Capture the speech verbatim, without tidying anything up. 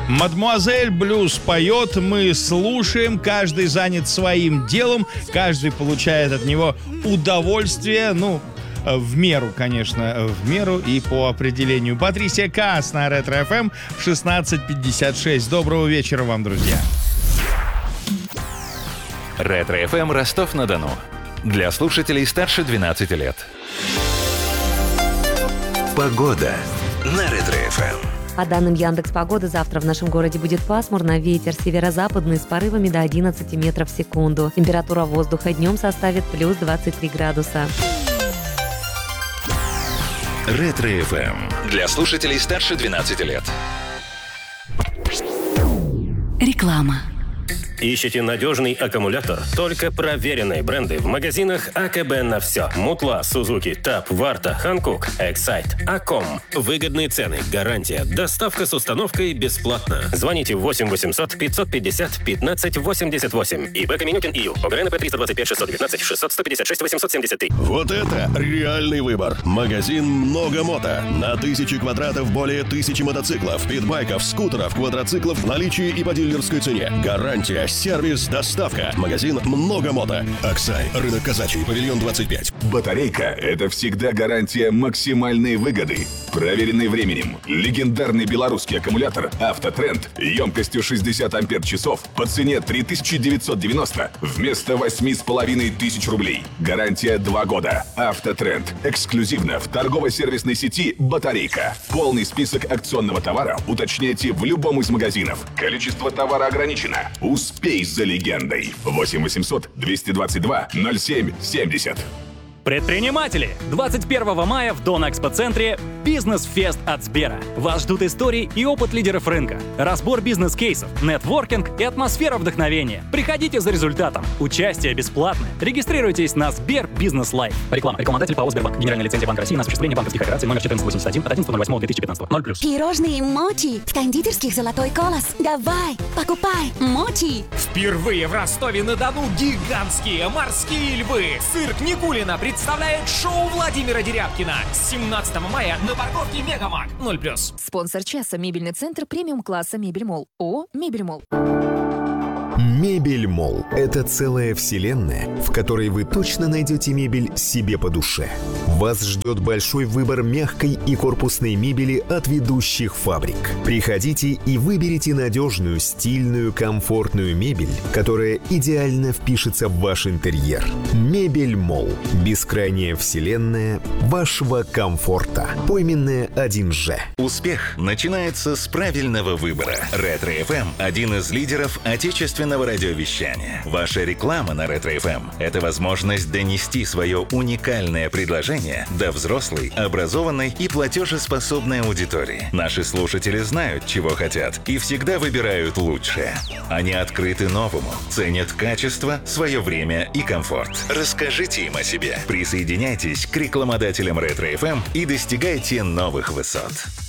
Мадемуазель Блюз поет, мы слушаем, каждый занят своим делом, каждый получает от него удовольствие, ну, в меру, конечно, в меру и по определению. Патрисия Каас на Ретро-эф эм в шестнадцать пятьдесят шесть. Доброго вечера вам, друзья. Ретро-эф эм Ростов-на-Дону. Для слушателей старше двенадцати лет. Погода на Ретро-эф эм. По данным Яндекс.Погоды, завтра в нашем городе будет пасмурно, ветер северо-западный с порывами до одиннадцати метров в секунду. Температура воздуха днем составит плюс двадцать три градуса. Ретро-эф эм. Для слушателей старше двенадцати лет. Реклама. Ищете надежный аккумулятор? Только проверенные бренды в магазинах АКБ на все. Мутла, Сузуки, Тап, Варта, Ханкук, Эксайт, Аком. Выгодные цены, гарантия, доставка с установкой бесплатно. Звоните восемь восемьсот пятьсот пятьдесят пятнадцать восемьдесят восемь. ИП Каменюкин ИЮ. ОГРНП триста двадцать пять шестьсот девятнадцать шестьсот сто пятьдесят шесть восемьсот семьдесят три. Вот это реальный выбор. Магазин «Много мото». На тысячи квадратов более тысячи мотоциклов, питбайков, скутеров, квадроциклов в наличии и по дилерской цене. Гарантия, сервис, доставка. Магазин «Много мото». Аксай, рынок Казачий, павильон двадцать пять. Батарейка – это всегда гарантия максимальной выгоды. Проверенный временем. Легендарный белорусский аккумулятор «Автотренд» емкостью шестьдесят ампер-часов по цене три тысячи девятьсот девяносто вместо восемь с половиной тысяч рублей. Гарантия два года. «Автотренд». Эксклюзивно в торгово-сервисной сети «Батарейка». Полный список акционного товара уточняйте в любом из магазинов. Количество товара ограничено. Успей за легендой. восемь восемьсот двести двадцать два ноль семь семьдесят. Предприниматели! двадцать первого мая в Дон-Экспо-центре «Бизнес-фест» от Сбера. Вас ждут истории и опыт лидеров рынка, разбор бизнес-кейсов, нетворкинг и атмосфера вдохновения. Приходите за результатом. Участие бесплатное. Регистрируйтесь на Сбер Бизнес Лайф. Реклама. Рекламодатель ПАО «Сбербанк». Генеральная лицензия Банка России на осуществление банковских операций номер четырнадцать восемьдесят один от одиннадцатого ноль восьмого две тысячи пятнадцатого. ноль плюс. Пирожные Мочи в кондитерских «Золотой колос». Давай, покупай Мочи. Впервые в Ростове-на-Дону гигантские морские львы. Цирк Никулина представляет шоу Владимира Дерябкина. семнадцатого мая на парковке Мегамаг. ноль плюс. Спонсор часа — мебельный центр премиум-класса «Мебель-Молл». ООО «Мебель-Молл». Мебель-Молл – это целая вселенная, в которой вы точно найдете мебель себе по душе. Вас ждет большой выбор мягкой и корпусной мебели от ведущих фабрик. Приходите и выберите надежную, стильную, комфортную мебель, которая идеально впишется в ваш интерьер. Мебель-Молл – бескрайняя вселенная вашего комфорта. Пойменная один же. Успех начинается с правильного выбора. Ретро-эф эм – один из лидеров отечественного радиовещания. Ваша реклама на Ретро-эф эм – это возможность донести свое уникальное предложение до взрослой, образованной и платежеспособной аудитории. Наши слушатели знают, чего хотят, и всегда выбирают лучшее. Они открыты новому, ценят качество, свое время и комфорт. Расскажите им о себе. Присоединяйтесь к рекламодателям Ретро-эф эм и достигайте новых высот.